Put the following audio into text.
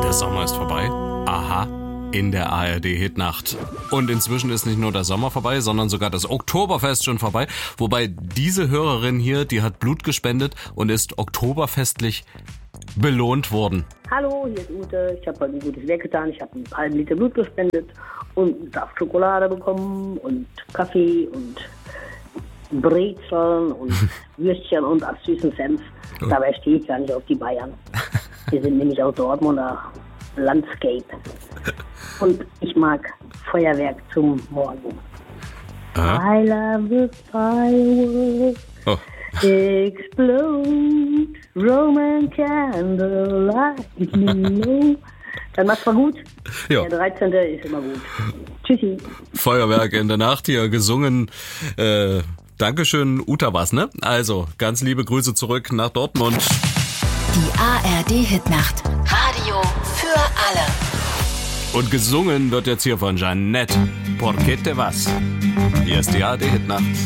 Der Sommer ist vorbei. Aha. In der ARD-Hitnacht. Und inzwischen ist nicht nur der Sommer vorbei, sondern sogar das Oktoberfest schon vorbei. Wobei diese Hörerin hier, die hat Blut gespendet und ist oktoberfestlich belohnt worden. Hallo, hier ist Ute. Ich habe heute ein gutes Werk getan. Ich habe einen halben Liter Blut gespendet und einen Saft Schokolade bekommen und Kaffee und Brezeln und Würstchen und süßen Senf. Oh. Dabei stehe ich gar nicht auf die Bayern. Wir sind nämlich aus Dortmunder Landscape. Und ich mag Feuerwerk zum Morgen. Aha. I love the fireworks. Oh. Explode, Roman candlelight. Dann macht's mal gut. Ja. Der 13. ist immer gut. Tschüssi. Feuerwerk in der Nacht hier gesungen. Dankeschön, Uta was, ne? Also, ganz liebe Grüße zurück nach Dortmund. Die ARD-Hitnacht. Radio für alle. Und gesungen wird jetzt hier von Jeanette. Porque te vas. Hier ist die ARD-Hitnacht.